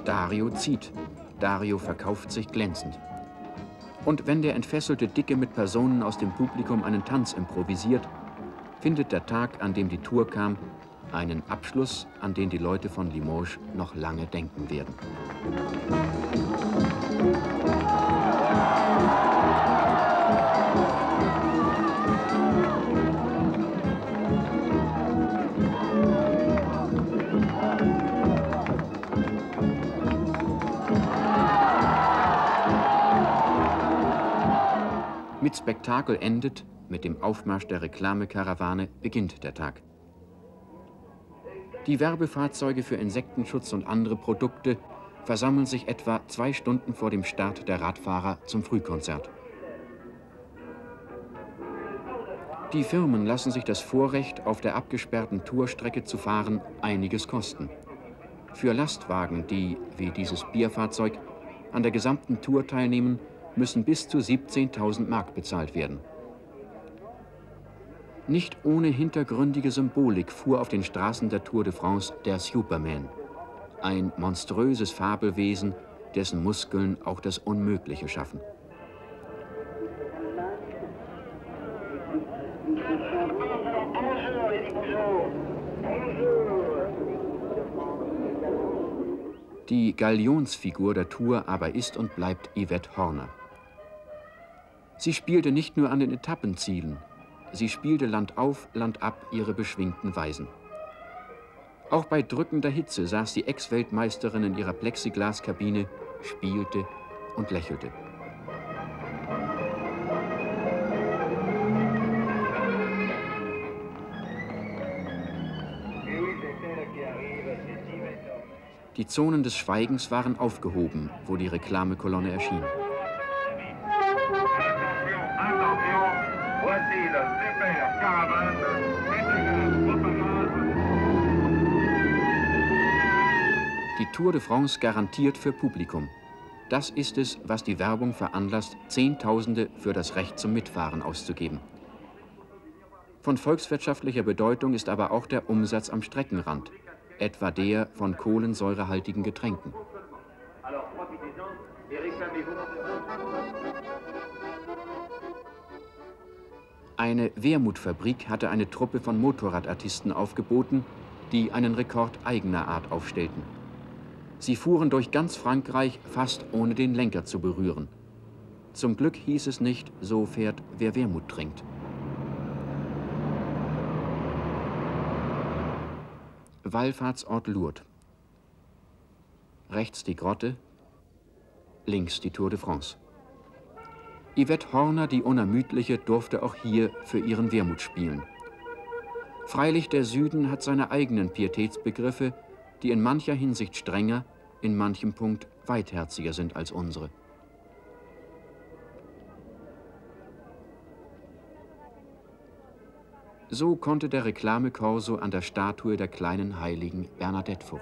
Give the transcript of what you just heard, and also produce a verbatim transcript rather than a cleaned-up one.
Dario zieht. Dario verkauft sich glänzend. Und wenn der entfesselte Dicke mit Personen aus dem Publikum einen Tanz improvisiert, findet der Tag, an dem die Tour kam, einen Abschluss, an den die Leute von Limoges noch lange denken werden. Mit Spektakel endet, mit dem Aufmarsch der Reklamekarawane beginnt der Tag. Die Werbefahrzeuge für Insektenschutz und andere Produkte versammeln sich etwa zwei Stunden vor dem Start der Radfahrer zum Frühkonzert. Die Firmen lassen sich das Vorrecht, auf der abgesperrten Tourstrecke zu fahren, einiges kosten. Für Lastwagen, die, wie dieses Bierfahrzeug, an der gesamten Tour teilnehmen, müssen bis zu siebzehntausend Mark bezahlt werden. Nicht ohne hintergründige Symbolik fuhr auf den Straßen der Tour de France der Superman, ein monströses Fabelwesen, dessen Muskeln auch das Unmögliche schaffen. Die Galionsfigur der Tour aber ist und bleibt Yvette Horner. Sie spielte nicht nur an den Etappenzielen, sie spielte landauf, landab ihre beschwingten Weisen. Auch bei drückender Hitze saß die Ex-Weltmeisterin in ihrer Plexiglaskabine, spielte und lächelte. Die Zonen des Schweigens waren aufgehoben, wo die Reklamekolonne erschien. Die Tour de France garantiert für Publikum. Das ist es, was die Werbung veranlasst, Zehntausende für das Recht zum Mitfahren auszugeben. Von volkswirtschaftlicher Bedeutung ist aber auch der Umsatz am Streckenrand, etwa der von kohlensäurehaltigen Getränken. Eine Wermutfabrik hatte eine Truppe von Motorradartisten aufgeboten, die einen Rekord eigener Art aufstellten. Sie fuhren durch ganz Frankreich fast ohne den Lenker zu berühren. Zum Glück hieß es nicht, so fährt wer Wermut trinkt. Wallfahrtsort Lourdes. Rechts die Grotte, links die Tour de France. Yvette Horner, die Unermüdliche, durfte auch hier für ihren Wermut spielen. Freilich, der Süden hat seine eigenen Pietätsbegriffe, die in mancher Hinsicht strenger, in manchem Punkt weitherziger sind als unsere. So konnte der Reklamekorso an der Statue der kleinen Heiligen Bernadette vorbei.